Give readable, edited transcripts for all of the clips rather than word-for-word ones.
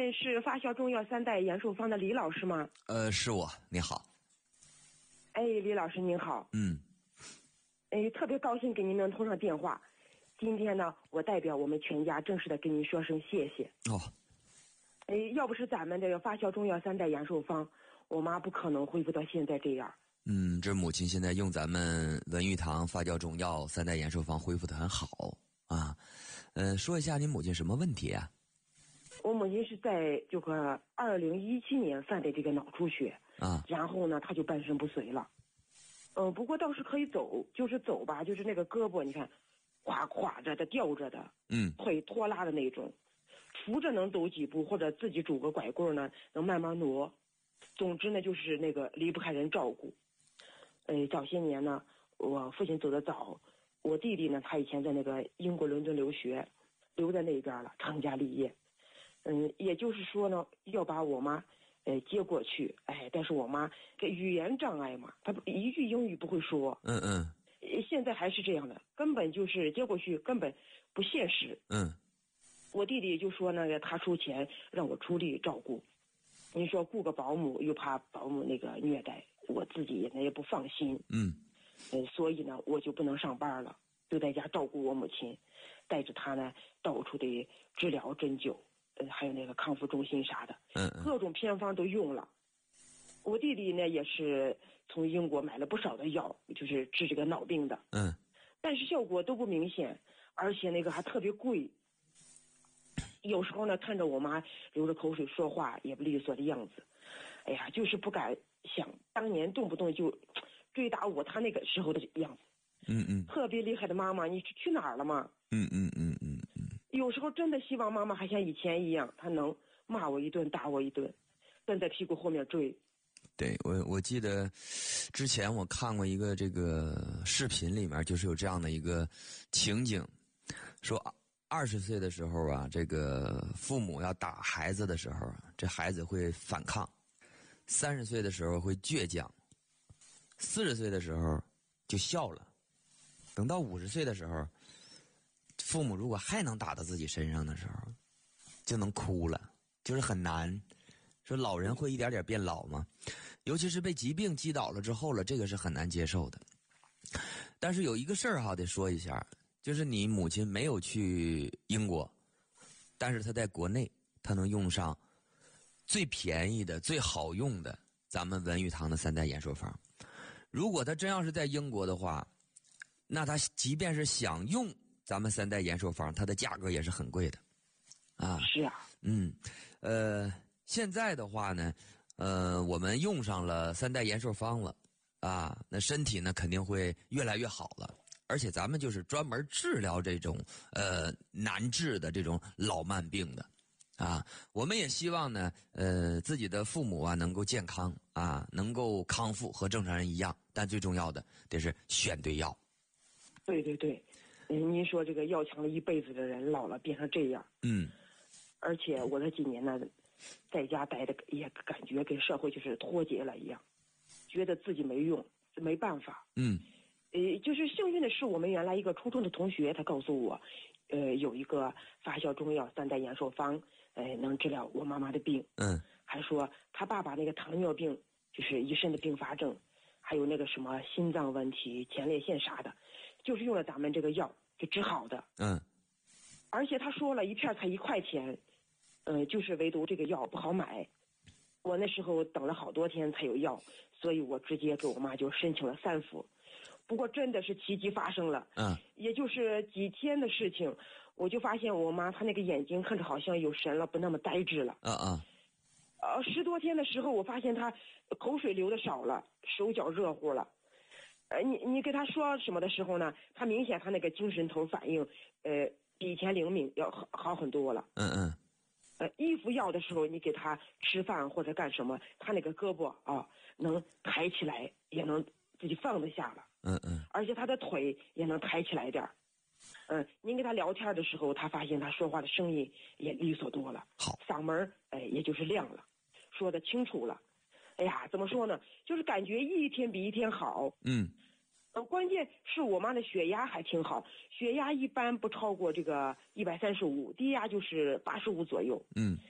问是发酵中药3代延寿方的李老师吗？ 是我，你好。 哎，李老师您好。特别高兴给您能通上电话。今天呢，我代表我们全家正式的跟您说声谢谢。要不是咱们这个发酵中药3代延寿方，我妈不可能恢复到现在这样。 这母亲现在用咱们文玉堂发酵中药3代延寿方恢复得很好啊。说一下您母亲什么问题啊？ 我母亲是在这个2017年犯的这个脑出血啊， 然后呢，她就半身不遂了。不过倒是可以走，就是走吧，就是那个胳膊你看，垮着的、吊着的，腿拖拉的那种，扶着能走几步，或者自己拄个拐棍呢，能慢慢挪。总之呢，就是那个离不开人照顾。早些年呢，我父亲走得早，我弟弟呢，他以前在那个英国伦敦留学，留在那边了，成家立业。也就是说呢，要把我妈接过去。但是我妈这语言障碍嘛，她一句英语不会说。现在还是这样的，根本就是接过去根本不现实。我弟弟就说那个他出钱让我出力照顾。你说雇个保姆又怕保姆那个虐待，我自己也不放心。所以呢，我就不能上班了，就在家照顾我母亲，带着她呢到处的治疗针灸，还有那个康复中心啥的，各种偏方都用了。我弟弟呢也是从英国买了不少的药，就是治这个脑病的。但是效果都不明显，而且那个还特别贵。有时候呢，看着我妈流着口水说话也不利索的样子，就是不敢想当年动不动就追打我她那个时候的样子。特别厉害的妈妈，你去哪儿了吗？有时候真的希望妈妈还像以前一样，她能骂我一顿打我一顿，跟在屁股后面追。 对，我记得之前我看过一个这个视频，里面就是有这样的一个情景，说20岁的时候啊，这个父母要打孩子的时候，这孩子会反抗；30岁的时候会倔强；40岁的时候就笑了；等到50岁的时候，父母如果还能打到自己身上的时候，就能哭了，就是很难。说老人会一点点变老吗？尤其是被疾病击倒了之后了，这个是很难接受的。但是有一个事儿得说一下，就是你母亲没有去英国，但是她在国内，她能用上最便宜的、最好用的咱们文玉堂的3代延寿方。如果她真要是在英国的话，那她即便是想用咱们3代延寿方，它的价格也是很贵的啊。 是啊。 现在的话呢，我们用上了3代延寿方了啊，那身体呢肯定会越来越好了。而且咱们就是专门治疗这种难治的这种老慢病的啊。我们也希望呢自己的父母啊能够健康啊，能够康复和正常人一样，但最重要的得是选对药。 对，您说这个要强了一辈子的人老了变成这样。而且我这几年呢在家待的也感觉跟社会就是脱节了一样，觉得自己没用，没办法。就是幸运的是，我们原来一个初中的同学，他告诉我，有一个发酵中药3代延寿方，能治疗我妈妈的病。还说他爸爸那个糖尿病，就是一身的并发症，还有那个什么心脏问题、前列腺啥的，就是用了咱们这个药就治好的。而且他说了一片才1块钱，就是唯独这个药不好买。我那时候等了好多天才有药，所以我直接给我妈就申请了3副。不过真的是奇迹发生了，也就是几天的事情，我就发现我妈她那个眼睛看着好像有神了，不那么呆滞了。10多天的时候，我发现她口水流的少了，手脚热乎了。你给她说什么的时候呢，她明显她那个精神头反应，比以前灵敏要好很多了。衣服要的时候，你给她吃饭或者干什么，她那个胳膊能抬起来，也能自己放得下了。而且他的腿也能抬起来点儿。您跟他聊天的时候，他发现他说话的声音也利索多了， 好， 嗓门也就是亮了，说得清楚了。怎么说呢？就是感觉一天比一天好。关键是我妈的血压还挺好，血压一般不超过这个135，低压就是85左右。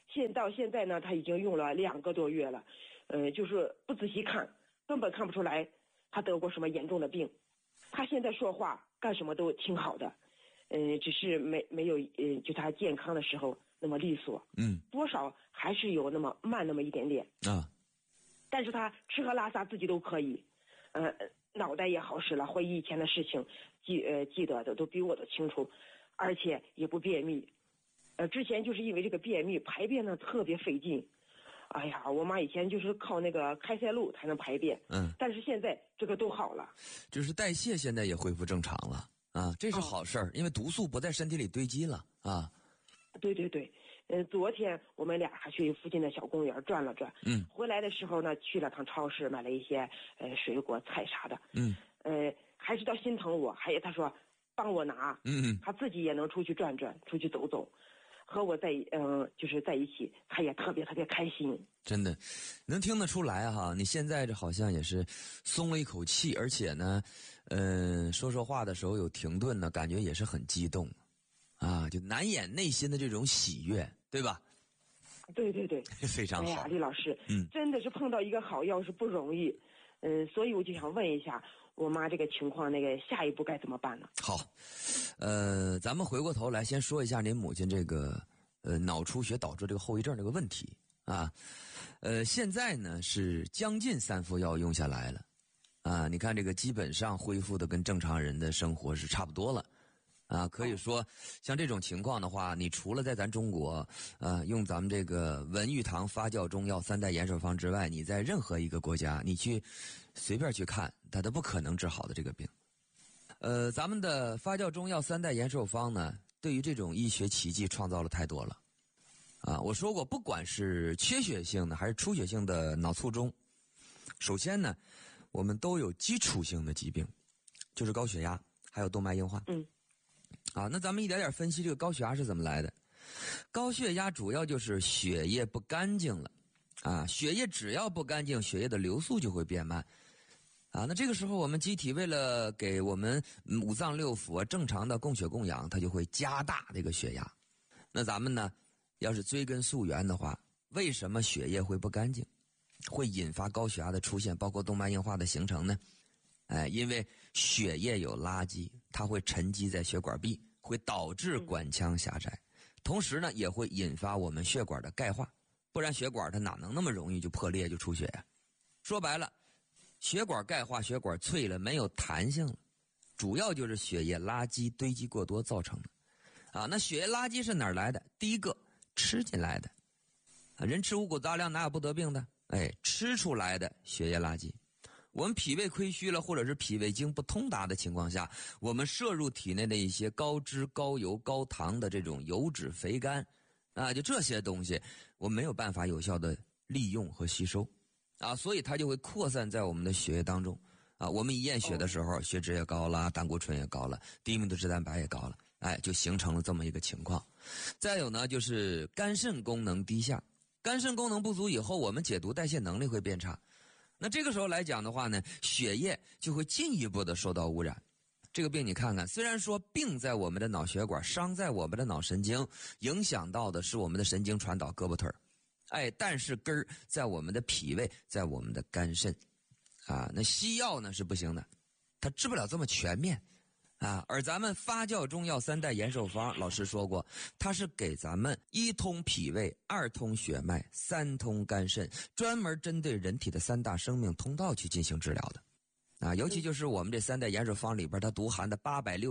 到现在呢，他已经用了2个多月了，就是不仔细看，根本看不出来他得过什么严重的病。他现在说话干什么都挺好的，只是没有就他健康的时候那么利索，多少还是有那么慢那么一点点啊。但是他吃喝拉撒自己都可以，脑袋也好使了，回忆以前的事情，记得的都比我都清楚，而且也不便秘。之前就是因为这个便秘，排便呢特别费劲。哎呀，我妈以前就是靠那个开塞露才能排便，但是现在这个都好了， 就是代谢现在也恢复正常了啊，这是好事儿，因为毒素不在身体里堆积了啊。 对对对，昨天我们俩还去附近的小公园转了转，回来的时候呢，去了趟超市买了一些水果菜啥的，还是到心疼我，还有他说帮我拿，他自己也能出去转转，出去走走。和我就是在一起，他也特别特别开心。 真的，能听得出来哈，你现在这好像也是松了一口气，而且呢，说话的时候有停顿呢，感觉也是很激动，啊，就难掩内心的这种喜悦，对吧？ 对对对， 非常好。 哎呀，李老师，真的是碰到一个好药是不容易，所以我就想问一下，我妈这个情况，那个下一步该怎么办呢？ 好，咱们回过头来先说一下您母亲这个脑出血导致这个后遗症这个问题啊。现在呢是将近3副药用下来了，啊，你看这个基本上恢复的跟正常人的生活是差不多了。啊，可以说，像这种情况的话，你除了在咱中国，用咱们这个文玉堂发酵中药3代延寿方之外，你在任何一个国家，你去随便去看，它都不可能治好的这个病。咱们的发酵中药3代延寿方呢，对于这种医学奇迹创造了太多了。啊，我说过，不管是缺血性的还是出血性的脑卒中，首先呢，我们都有基础性的疾病，就是高血压，还有动脉硬化。啊，那咱们一点点分析这个高血压是怎么来的。高血压主要就是血液不干净了，啊，血液只要不干净，血液的流速就会变慢。啊，那这个时候我们机体为了给我们5脏6腑正常的供血供氧，它就会加大这个血压。那咱们呢，要是追根溯源的话，为什么血液会不干净，会引发高血压的出现，包括动脉硬化的形成呢？因为血液有垃圾，它会沉积在血管壁，会导致管腔狭窄，同时呢，也会引发我们血管的钙化，不然血管它哪能那么容易就破裂就出血呀？说白了，血管钙化，血管脆了，没有弹性了，主要就是血液垃圾堆积过多造成的。啊，那血液垃圾是哪儿来的？第一个，吃进来的。人吃五谷杂粮哪有不得病的？吃出来的血液垃圾。我们脾胃亏虚了，或者是脾胃经不通达的情况下，我们摄入体内的一些高脂、高油、高糖的这种油脂肥甘，啊，就这些东西，我们没有办法有效的利用和吸收，啊，所以它就会扩散在我们的血液当中，啊，我们一验血的时候，血脂也高了，胆固醇也高了，低密度脂蛋白也高了，就形成了这么一个情况。再有呢，就是肝肾功能低下，肝肾功能不足以后，我们解毒代谢能力会变差。那这个时候来讲的话呢，血液就会进一步的受到污染。这个病你看看，虽然说病在我们的脑血管，伤在我们的脑神经，影响到的是我们的神经传导胳膊腿儿，但是根儿在我们的脾胃，在我们的肝肾，啊，那西药呢是不行的，它治不了这么全面。啊，而咱们发酵中药3代延寿方，老师说过，它是给咱们1通脾胃，2通血脉，3通肝肾，专门针对人体的3大生命通道去进行治疗的。啊，尤其就是我们这3代延寿方里边，它独含的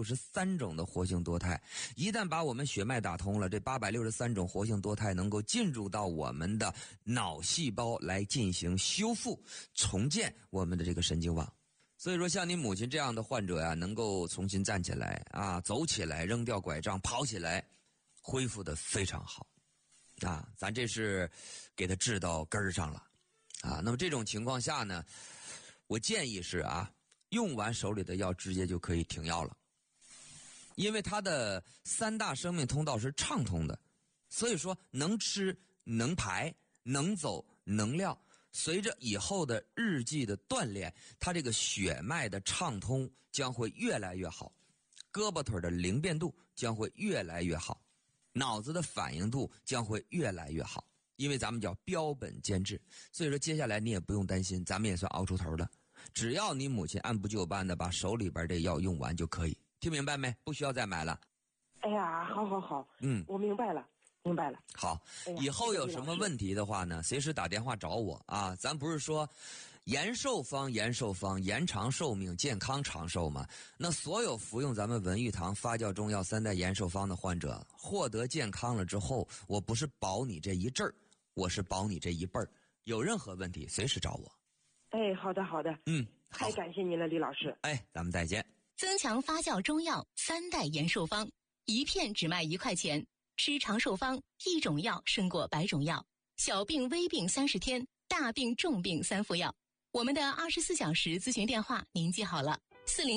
863种的活性多肽，一旦把我们血脉打通了，这863种活性多肽能够进入到我们的脑细胞来进行修复、重建我们的这个神经网。所以说，像你母亲这样的患者呀，能够重新站起来啊，走起来，扔掉拐杖，跑起来，恢复的非常好，啊，咱这是给他治到根儿上了，啊，那么这种情况下呢，我建议是啊，用完手里的药直接就可以停药了，因为它的3大生命通道是畅通的，所以说能吃、能排、能走、能撂。随着以后的日季的锻炼，它这个血脉的畅通将会越来越好，胳膊腿的灵便度将会越来越好，脑子的反应度将会越来越好。 因为咱们叫标本兼治，所以说接下来你也不用担心，咱们也算熬出头了。只要你母亲按部就班的把手里边这药用完就可以，听明白没？不需要再买了。 哎呀，好，我明白了。 好，以后有什么问题的话呢，随时打电话找我啊。咱不是说延寿方、延长寿命、健康长寿吗？那所有服用咱们文玉堂发酵中药3代延寿方的患者，获得健康了之后，我不是保你这一阵儿，我是保你这一辈儿。有任何问题随时找我。 哎，好的，太感谢您了，李老师。 哎，咱们再见。 增强发酵中药3代延寿方，一片只卖1块钱。吃长寿方，一种药胜过100种药。小病微病30天，大病重病3副药。我们的24小时咨询电话您记好了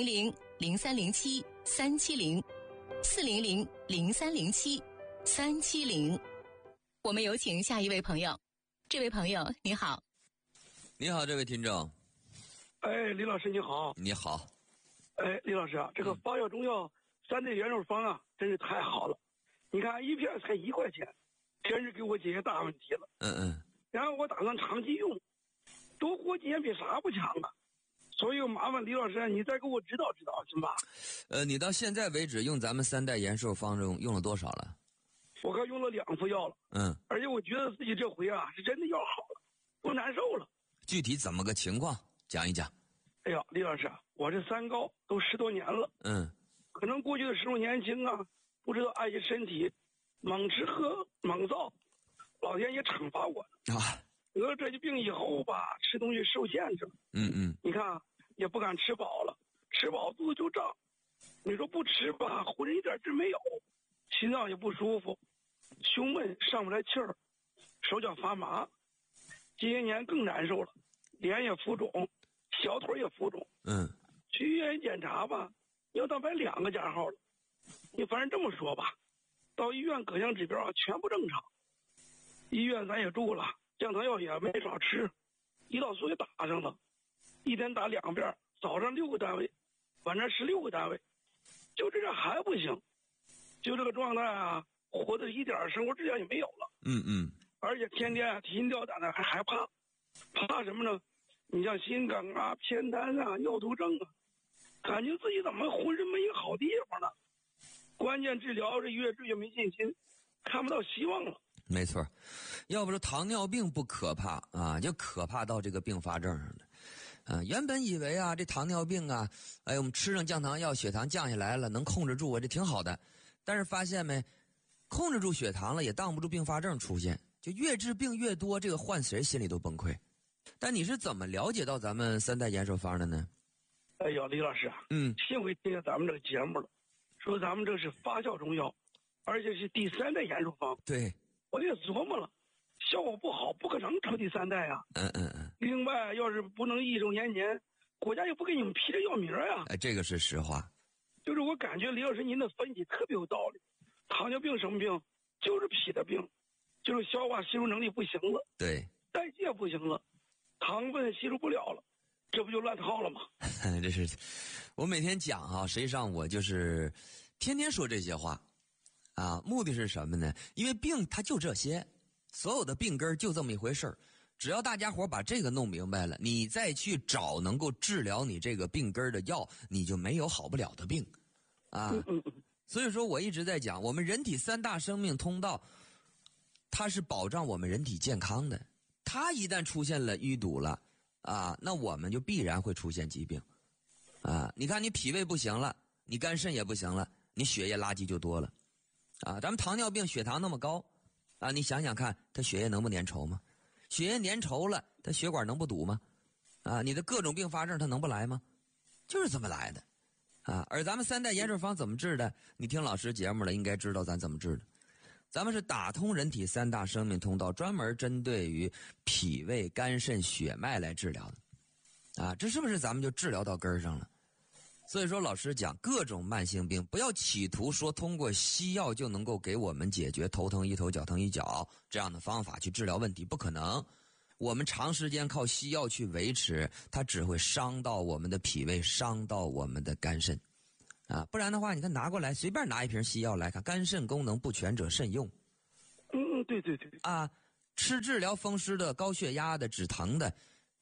：400-0307-370，400-0307-370。我们有请下一位朋友。这位朋友你好。 你好，这位听众。 哎，李老师你好。 你好。 哎，李老师啊，这个发酵中药3代延寿方啊，真是太好了。你看一片才1块钱，真是给我解决大问题了。然后我打算长期用，多活几年比啥不强啊。所以麻烦李老师，你再给我指导指导，行吧？ 你到现在为止用咱们3代延寿方用了多少了？ 我刚用了2副药了。而且我觉得自己这回啊是真的要好了，不难受了。 具体怎么个情况？讲一讲。 哎呀，李老师啊，我这3高都10多年了。可能过去的时候年轻啊，不知道爱惜身体，猛吃喝猛造，老天爷惩罚我啊！ 得了这疾病以后吧，吃东西受限制。你看啊，也不敢吃饱了，吃饱肚子就胀。你说不吃吧，浑身一点劲没有，心脏也不舒服，胸闷上不来气儿，手脚发麻。这些年更难受了，脸也浮肿，小腿也浮肿。去医院检查吧，要到摆2个加号了。你反正这么说吧，到医院各项指标啊全部正常。医院咱也住了，降糖药也没少吃，胰岛素也打上了，一天打2遍，早上6个单位，晚上16个单位，就这样还不行，就这个状态啊，活的一点生活质量也没有了。而且天天啊提心吊胆的，还害怕什么呢？你像心梗啊、偏瘫啊、尿毒症啊，感觉自己怎么浑身没一个好地方了。关键治疗是越治越没信心，看不到希望了。 没错，要不说糖尿病不可怕啊，就可怕到这个并发症上了。原本以为啊，这糖尿病啊，哎，我们吃上降糖药，血糖降下来了，能控制住啊，这挺好的。但是发现没，控制住血糖了，也挡不住并发症出现，就越治病越多，这个换谁心里都崩溃。但你是怎么了解到咱们3代延寿方的呢？ 哎呀，李老师啊，幸亏听见咱们这个节目了，说咱们这是发酵中药，而且是第3代延寿方。 对， 我也琢磨了，效果不好，不可能成第3代啊。另外，要是不能益寿延年，国家又不给你们批这药名啊。 这个是实话。 就是我感觉李老师您的分析特别有道理。糖尿病什么病？就是脾的病，就是消化吸收能力不行了， 对， 代谢不行了，糖分吸收不了了，这不就乱套了吗？ 这是我每天讲啊，实际上我就是天天说这些话啊，目的是什么呢？因为病它就这些，所有的病根就这么一回事儿。只要大家伙把这个弄明白了，你再去找能够治疗你这个病根的药，你就没有好不了的病啊。所以说我一直在讲，我们人体3大生命通道，它是保障我们人体健康的。它一旦出现了淤堵了啊，那我们就必然会出现疾病啊。你看你脾胃不行了，你肝肾也不行了，你血液垃圾就多了啊。咱们糖尿病血糖那么高啊，你想想看，它血液能不粘稠吗？血液粘稠了，它血管能不堵吗？啊，你的各种并发症它能不来吗？就是这么来的啊。而咱们3代延寿方怎么治的？你听老师节目了，应该知道咱怎么治的。咱们是打通人体3大生命通道，专门针对于脾胃、肝肾、血脉来治疗的啊。这是不是咱们就治疗到根儿上了？所以说老师讲，各种慢性病不要企图说通过西药就能够给我们解决头疼一头脚疼一脚这样的方法去治疗问题，不可能。我们长时间靠西药去维持，它只会伤到我们的脾胃，伤到我们的肝肾啊。不然的话，你看拿过来，随便拿一瓶西药来看，肝肾功能不全者慎用。 对啊， 吃治疗风湿的、高血压的、止疼的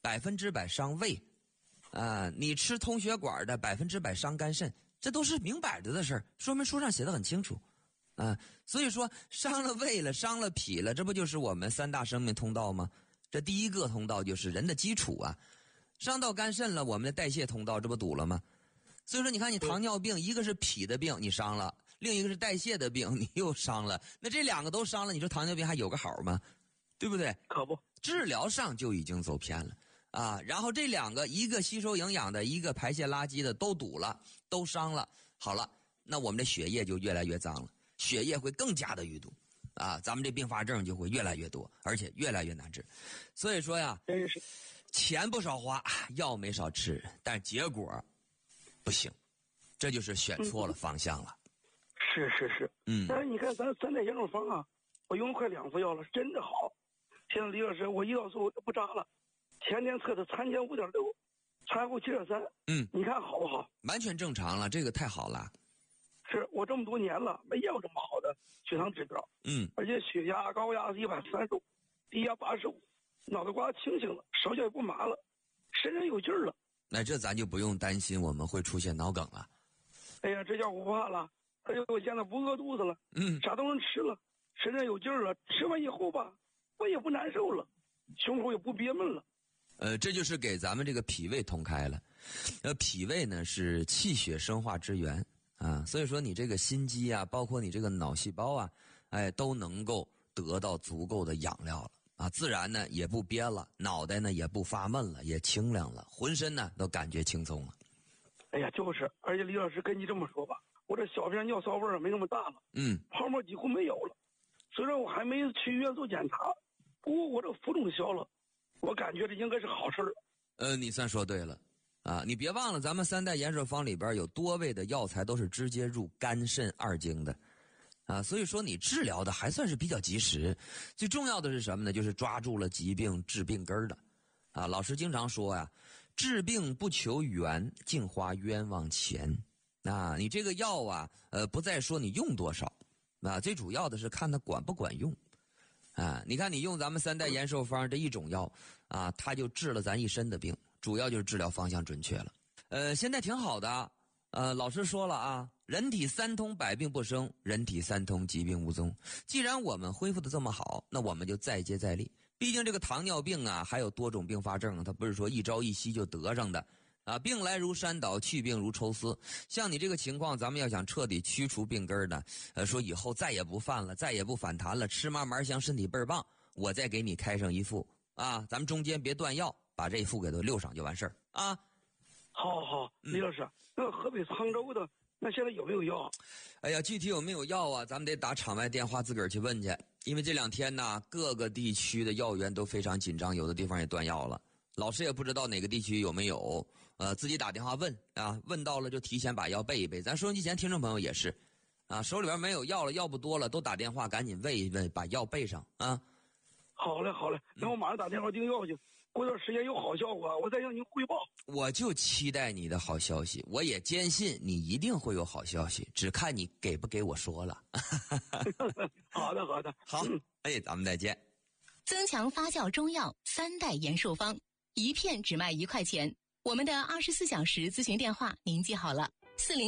，100%伤胃。你吃通血管的100%伤肝肾，这都是明摆着的事儿，说明书上写的很清楚。所以说伤了胃了，伤了脾了，这不就是我们3大生命通道吗？这第一个通道就是人的基础啊。伤到肝肾了，我们的代谢通道这不堵了吗？所以说你看你糖尿病，一个是脾的病你伤了，另一个是代谢的病你又伤了，那这2个都伤了，你说糖尿病还有个好吗？对不对？ 可不， 治疗上就已经走偏了然后这2个，一个吸收营养的，一个排泄垃圾的，都堵了，都伤了。好了，那我们的血液就越来越脏了，血液会更加的淤堵咱们这并发症就会越来越多，而且越来越难治。所以说呀， 真是钱不少花，药没少吃，但结果不行，这就是选错了方向了。 是。但是你看咱3代养生方我用了快2副药了，真的好。现在李老师，我胰岛素不扎了，前天测的产前5.6，产后7.3。你看好不好？ 完全正常了，这个太好了。 是我这么多年了没见过这么好的血糖指标。而且血压高压是135，低压85，脑袋瓜清醒了，手脚也不麻了，身上有劲儿了。 那这咱就不用担心我们会出现脑梗了。 哎呀，这叫我不怕了，而且我现在不饿肚子了，啥都能吃了，身上有劲儿了，吃完以后吧，我也不难受了，胸口也不憋闷了。 这就是给咱们这个脾胃通开了。脾胃呢是气血生化之源所以说你这个心肌包括你这个脑细胞都能够得到足够的养料了自然呢也不憋了，脑袋呢也不发闷了，也清凉了，浑身呢都感觉轻松了。 哎呀，就是，而且李老师跟你这么说吧，我这小便尿骚味没那么大了，泡沫几乎没有了。虽然我还没去医院做检查，不过我这浮肿消了，我感觉这应该是好事儿。 你算说对了你别忘了咱们3代延寿方里边有多味的药材都是直接入肝肾2经的所以说你治疗的还算是比较及时。最重要的是什么呢？就是抓住了疾病治病根的老师经常说治病不求源，净花冤枉钱你这个药不再说你用多少最主要的是看它管不管用你看你用咱们3代延寿方这一种药它就治了咱一身的病，主要就是治疗方向准确了。现在挺好的老师说了人体3通百病不生，人体3通疾病无踪。既然我们恢复的这么好，那我们就再接再厉。毕竟这个糖尿病还有多种并发症它不是说一朝一夕就得上的病来如山倒，去病如抽丝。像你这个情况，咱们要想彻底驱除病根呢说以后再也不犯了，再也不反弹了，吃嘛嘛香，身体倍儿棒，我再给你开上一副咱们中间别断药，把这一副给它溜上就完事儿好，李老师，那河北沧州的那现在有没有药？ 哎呀，具体有没有药咱们得打场外电话自个儿去问去。因为这2天各个地区的药源都非常紧张，有的地方也断药了。老师也不知道哪个地区有没有，自己打电话问问到了就提前把药备一备。咱收音机前听众朋友也是手里边没有药了，药不多了，都打电话赶紧问一问，把药备上好嘞，那我马上打电话订药去。过段时间有好效果，我再向您汇报。 我就期待你的好消息，我也坚信你一定会有好消息，只看你给不给我说了。 好的， 好，咱们再见。 增强发酵中药3代延寿方，一片只卖1块钱。我们的24小时咨询电话您记好了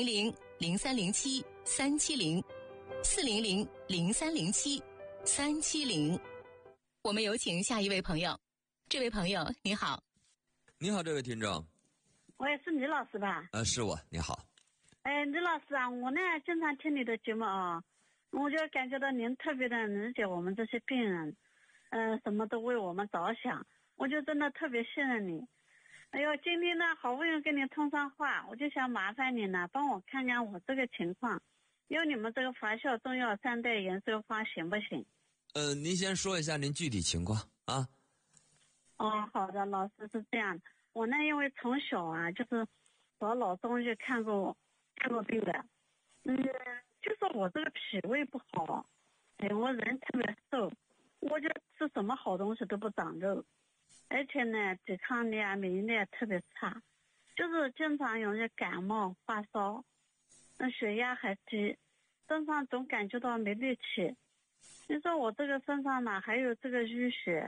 ：400-0307-370，400-0307-370。我们有请下一位朋友。这位朋友你好。 你好，这位听众。 喂，是李老师吧？ 是我，你好。 李老师我呢经常听你的节目我就感觉到您特别的理解我们这些病人，什么都为我们着想，我就真的特别信任你。哎呦，今天呢好不容易跟你通上话，我就想麻烦你呢帮我看看我这个情况，用你们这个发酵中药3代延寿方行不行？ 您先说一下您具体情况好的，老师是这样的，我呢因为从小就是找老中医看过病的，就说我这个脾胃不好，我人特别瘦，我就吃什么好东西都不长肉，而且呢抵抗力免疫力特别差，就是经常容易感冒发烧，血压还低，身上总感觉到没力气， 你说我这个身上哪还有这个淤血？